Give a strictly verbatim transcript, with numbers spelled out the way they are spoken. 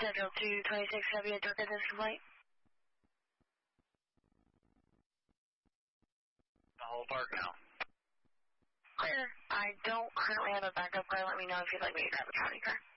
Schedule two twenty-six, have you a dark business flight? The whole park now. Clear. I don't currently have a backup car. Let me know if you'd like me to grab a county car.